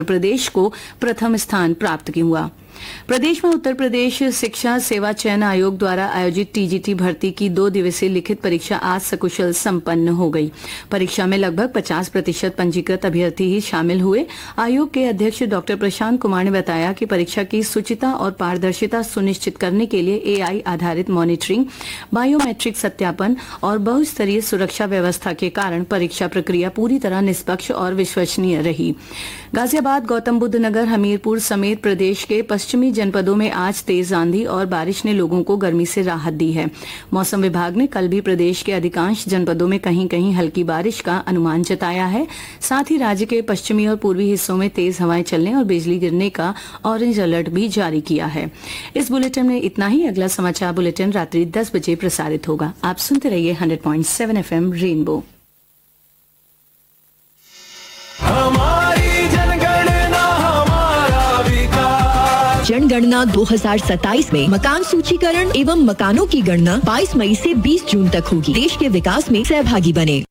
प्रदेश को प्रथम स्थान प्राप्त हुआ। प्रदेश में उत्तर प्रदेश शिक्षा सेवा चयन आयोग द्वारा आयोजित टीजीटी भर्ती की 2 दिवसीय लिखित परीक्षा आज सकुशल संपन्न हो गई। परीक्षा में लगभग 50% पंजीकृत अभ्यर्थी ही शामिल हुए। आयोग के अध्यक्ष डॉक्टर प्रशांत कुमार ने बताया कि परीक्षा की शुचिता और पारदर्शिता सुनिश्चित करने के लिए एआई आधारित मॉनिटरिंग, बायोमेट्रिक सत्यापन और बहुस्तरीय सुरक्षा व्यवस्था के कारण परीक्षा प्रक्रिया पूरी तरह निष्पक्ष और विश्वसनीय रही। गाजियाबाद, गौतम बुद्ध नगर, हमीरपुर समेत प्रदेश के पश्चिमी जनपदों में आज तेज आंधी और बारिश ने लोगों को गर्मी से राहत दी है। मौसम विभाग ने कल भी प्रदेश के अधिकांश जनपदों में कहीं कहीं हल्की बारिश का अनुमान जताया है। साथ ही राज्य के पश्चिमी और पूर्वी हिस्सों में तेज हवाएं चलने और बिजली गिरने का ऑरेंज अलर्ट भी जारी किया है। इस बुलेटिन में इतना ही। अगला समाचार बुलेटिन रात्रि 10 बजे प्रसारित होगा। आप सुनते रहिए 100.7 FM रेनबो। जनगणना 2027 में मकान सूचीकरण एवं मकानों की गणना 22 मई से 20 जून तक होगी। देश के विकास में सहभागी बने।